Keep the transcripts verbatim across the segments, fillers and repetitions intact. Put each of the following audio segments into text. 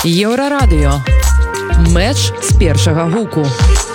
Еўрарадыё. Мэч з першага гуку.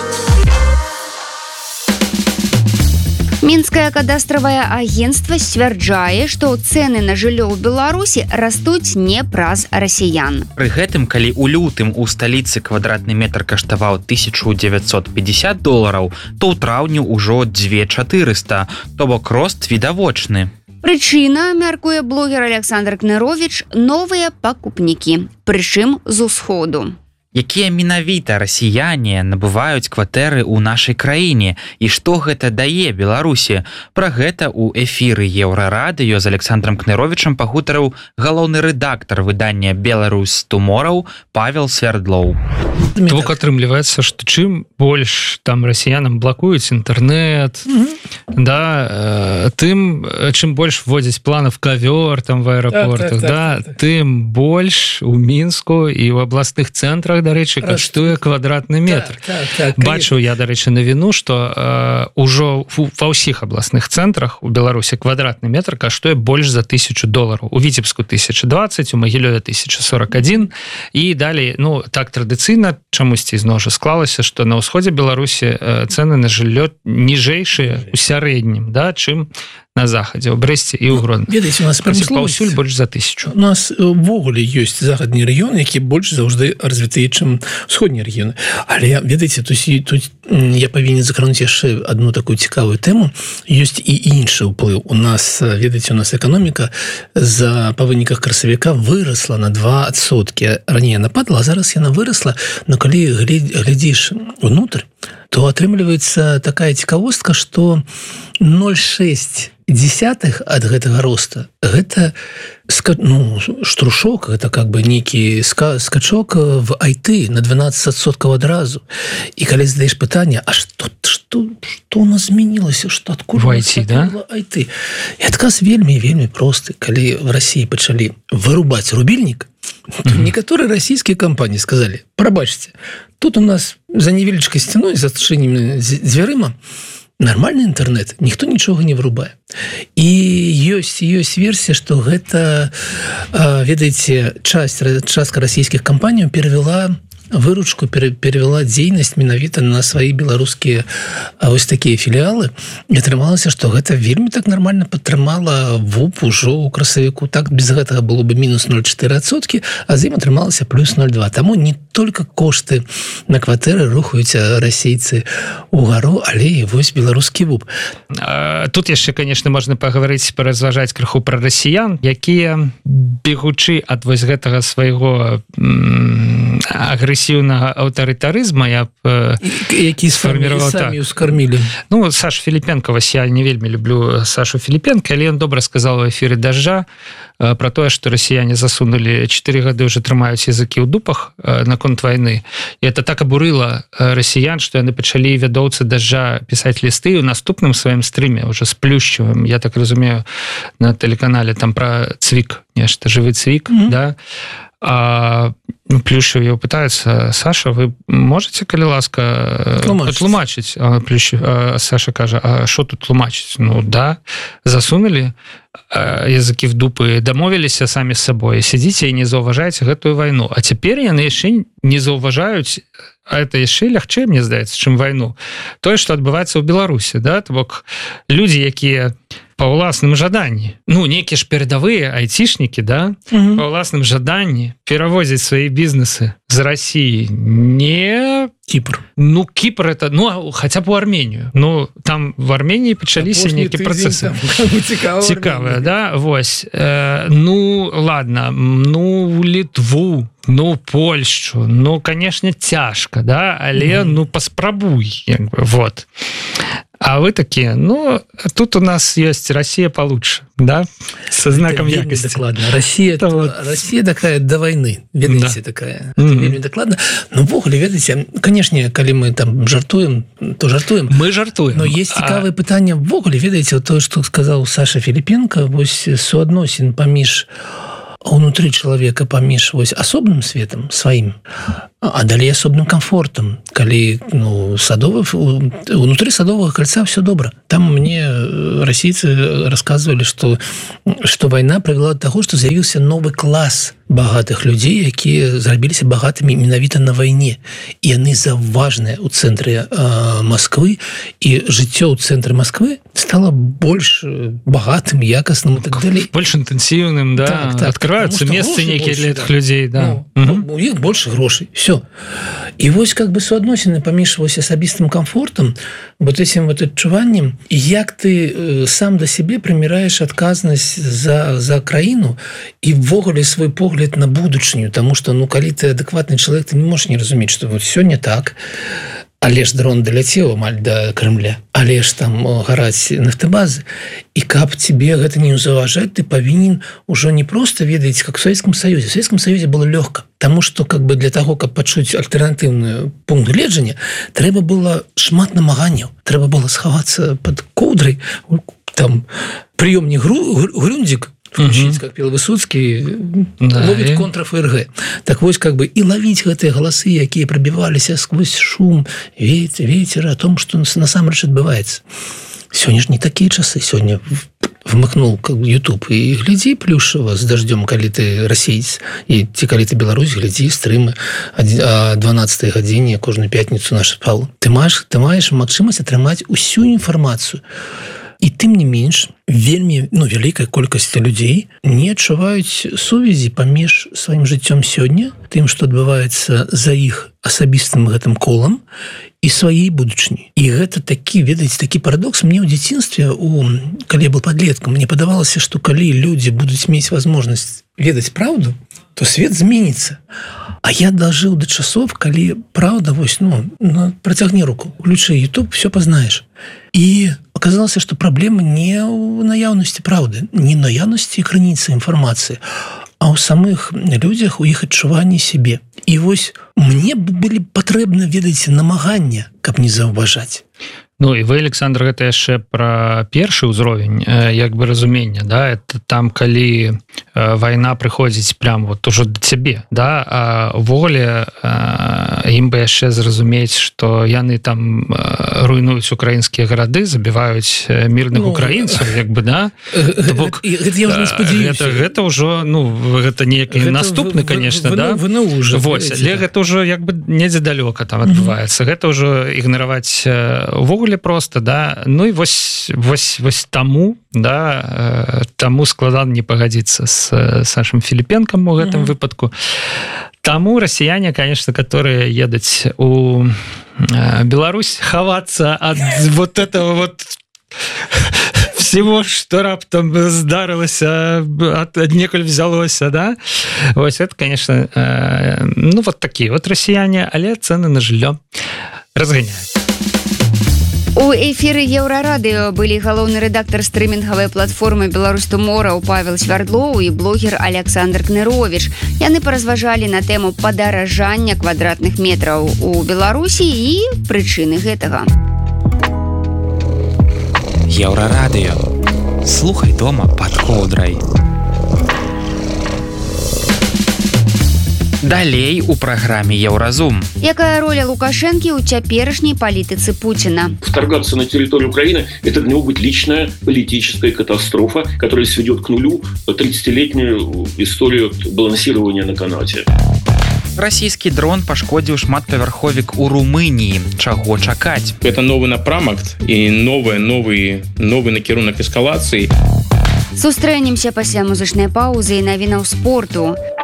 Мінскае кадастравае агенцтва сцвярджае, што цэны на жыллё ў Беларусі растуць не праз расіян. Пры гэтым, калі ў лютым у сталіцы квадратны метр каштаваў тысячу дзевяцьсот пятьдесят долараў, то ў траўні ўжо дзве тысячы чатырыста, то бок рост відавочны. Прычына, мяркуе блогер Александр Кныровіч, новыя пакупнікі, прычым з усходу. Якія менавіта расіяне набываюць кватэры ў нашай краіне і што гэта дае Беларусі? Пра гэта ў эфіры Еўрарадыё з Александром Кныровічам пагутарыў галоўны рэдактар выдання «Беларусь Tomorrow» Павел Свердлоў. Твок атрымліваецца, што чым больш там расіянам блакуюць інтэрнэт, mm-hmm. да, э, тым, чым больш вводзяць планов кавёр там в аэропортах, так, так, да, так, так, так. тым больш у Мінску і ў абласных цэнтрах, дарэчы, каштуе квадратны метр. Так, так, так, бачыў я, дарэчы, навіну, што э, ўжо ва ўсіх абласных цэнтрах у Беларусі квадратны метр каштуе больш за тысячу долараў. У Віцебску тысяча двадцать, у Магілёве тысяча сорок один і далей, ну, так традыцыйна чамусьці зноў жа склалася, што на ўсходзе Беларусі э, цэны на жыллё ніжэйшыя у сярэднім, да, чым на захадзе, у Брэсце і ў Гродно. Ну, ведаеце, у нас паўсюль больш за тысячу. У нас увогуле ёсць заходні рэгіён, які больш заўжды развітыя, чым усходнія рэгіёны. Але, ведаеце, тут, тут я павінен закрануць яшчэ одну такую цікавую тэму. Ёсць і іншы ўплыў. У нас, ведаеце, у нас эканоміка за па выніках красавіка вырасла на два адсоткі. Раней яна падала, а зараз яна вырасла, но калі глядзіш унутр, то атрымліваецца такая цікавостка, што ноль шэсць десятых ад гэтага роста гэта ну, штрушок, гэта как бы нейкі скачок в ай ти на дванаццаць адсоткаў адразу. І калі задаеш пытанне, а што, што, што у нас змянілася, што адкуль в ай ти, да? ай ти? І адказ вельмі вельмі просты. Калі в России пачалі вырубаць рубільнік, то mm-hmm. некаторыя расійскія кампаніі сказалі: прабачце, тут у нас за невелічкай сцяной, за адчыненымі дзвярыма нармальны інтэрнэт, ніхто нічога не вырубае. І ёсць ёсць версія, што гэта, ведаеце, часть, частка расійскіх кампаніяў перавяла выручку, перавяла дзейнасць менавіта на свае беларускія вось такія філіалы. І атрымалася, што гэта вельмі так нармальна падтрымала ВУП ужо ў красавіку. Так без гэтага было бы мінус ноль цэлых чатыры адсоткі, а з ім атрымалася плюс ноль цэлых два. Таму не толькі кошты на кватэры рухаюць расейцы угару, але і вось беларускі ВУП. Тут яшчэ, конечно, можна пагаварыць, паразважаць крыху пра расіян, якія бегучы ад вось гэтага свайго агрэсіўнага аўтарытарызма, я б які сфарміраваў самі ускармілі. Ну, Саша Філіпенка, вось я не вельмі люблю Сашу Філіпенка, але ён добра сказал у эфіры «Дажджа» про тое, што расіяне засунулі чатыры гады ўжо трымаюць языкі ў дупах наконт вайны. І это так абурыла расіян, што яны пачалі вядоўцы «Дажджа» пісаць лісты. У наступным сваім стрыме уже з Плюшчевым, я так разумею, на тэлеканале там пра цвік, нешта, жывы цвік, mm-hmm. да, а Плюшев его пытается: Саша, вы можете, калі ласка, тлумачыць? А Плюшев, а Саша кажа: а что тут тлумачыць? Ну да, засунули языкі в дупы, дамовіліся самі з сабой, сядзіце і не заўважаеце гэтую вайну. А цяпер яны яшчэ не заўважаюць, а это яшчэ лягчэй, мне здаецца, чым вайну. Тое, што адбываецца ў Беларусі, да, то бок людзі, якія па ўласным жаданні, ну, некія ж перадавыя айцішнікі, да, mm-hmm. па ўласным жаданні перавозяць свае бізнесы з России не... Кіпр. Ну, Кіпр это, ну, хаця б у Арменію. Ну, там в Арменії пачаліся нейкія працэсы. Цікавыя, да, вось. Э, ну, ладно, ну, Літву, ну, Польшчу, ну, конечно, цяжка, да, але, mm-hmm. ну, паспрабуй, як бы, вот. А вы такие, ну, тут у нас есть Россия получше, да, со знаком это якости. Докладно. Россия, это вот... Россия такая до войны, ведаеце, да. такая. Mm-hmm. Вельмі докладно. Ну, вогуле, ведаеце, конечно, калі мы там жартуем, то жартуем. Мы жартуем. Но есть цікавае а... пытанне, вогуле, ведаеце, то, что сказал Саша Філіпенка, вось суадносін паміж унутры чалавека, паміж вось асобным светом сваім, а далей асобным комфортам, калі ну, садовы, внутри садового кольца все добро. Там мне расейцы рассказывали, что, что война привела до того, что заявился новый класс багатых людзей, якія зрабіліся багатымі менавіта на вайне, і яны заўважныя ў цэнтры Москвы, і жыццё ў цэнтры Москвы стало больш багатым, якасным і так далей. Больш інтэнсіўным, да? Так, так. Открываюцца месцы нейкія для гэтых людзей, да. Ну, угу. У іх больш грошай, все. І вось как бы суадносіны паміж вось асабістым камфортам, вот этим вот адчуваннем, як ты сам да сябе прыміраеш адказнасць за, за краіну і ввогуле свой погляд на будучыню, тому что, ну, калі ты адэкватны чалавек, ты не можаш не разумець, што вот сёння так, але ж дрон даляцеў амаль да Крымля, але ж там гараць нафтабазы, і каб тебе гэта не ўзаважаць, ты павінен ужо не просто ведаць, как в Советском Союзе. В Советском Союзе было лёгка, тому что как бы для того, каб пачуць альтэрнатыўную пункт гледжання, трэба было шмат намаганняў, трэба было схавацца под коўдрай, там прыёмнік Грюндзік, включить, угу. Как пел Высоцкий, да, ловить и... контра ФРГ. Так вот, как бы и ловить гэтыя галасы, якія пробивались сквозь шум, ветер, ветер о том, что насамрэч адбываецца. Сегодня же не такие часы. Сегодня вмыкнул как YouTube и гляди плюшево с дождем, калі ты расеец, и ці калі ты Беларусь, гляди стрымы о дванаццатай гадзіне кожную пятницу наш спал. Ты маешь, ты маешь магчымасць атрымаць усю інфармацыю. І тым не менш, вельмі, ну, вялікая колькасць людзей не адчуваюць сувязі паміж сваім жыццём сёння, тым, што адбываецца за іх асабістым гэтым колам і сваей будучыні. І гэта такі, ведаеце, такі парадокс. Мне ў дзяцінстве, у, калі я был падлеткам, мне падавалася, што калі людзі будуць мець возможнасць ведаць праўду, то свет зменіцца. А я дажыў до часов, калі праўда, вось, ну, ну працягні руку, включи YouTube, все пазнаеш. І оказалася, што праблема не ў наяўнасці праўды, не ў наяўнасці крыніцы інфармацыі, а ў самых людзях, у іх адчуванні сябе. І вось мне былі патрэбна, ведаеце, намагання, каб не заўважаць. Ну і вы, Александр, гэта яшчэ пра першы ўзровень як бы разумення, да, это там калі вайна прыходзіць прям вот ужо да цябе, да, а ўвогуле ім бы яшчэ зразумець, што яны там руйнуюць украінскія гарады, забіваюць мірных ну, украінцаў, як бы, да. Бок, гэта я ўжо не спадзяюся. Гэта, гэта ўжо, ну, гэта неякі наступны, конечно, да. Вось, але гэта ўжо як бы недзе далёка там адбываецца. Гэта ўжо ігнараваць увогуле просто, да. Ну і вось, вось, вось таму, да, таму складана не пагадзіцца з Сашем Філіпенкам у гэтым uh-huh. выпадку. Таму расіяне, конечно, которые едуць у Беларусь хавацца ад вот этого вот всего, что раптам здарылася, ад аднекуль взялося, да. Вось это, конечно, ну вот такие вот расіяне, але цены на жыллё разганяюць. У эфіры Еўрарадыё былі галоўны рэдактар стрымінгавай платформы «Беларусь Туморроу» Павел Свярдлоў і блогер Александр Кнырович. Яны паразважалі на тэму падаражання квадратных метраў у Беларусі і прычыны гэтага. Еўрарадыё. Слухай дома пад коўдрай. Далей у праграме Еўразум. Якая роля Лукашэнкі ў цяперашняй палітыцы Путина? Вторгаться на территорию Украины – это для него будет личная политическая катастрофа, которая сведет к нулю тридцатилетнюю историю балансирования на канате. Расійскі дрон пашкодзіў шматпавярховік у Румыніі. Чаго чакаць? Это новый напрамак і новый, новый, новый накірунак эскалацыі. Сустрэнемся пасля музычнай паўзы і навінаў спорту.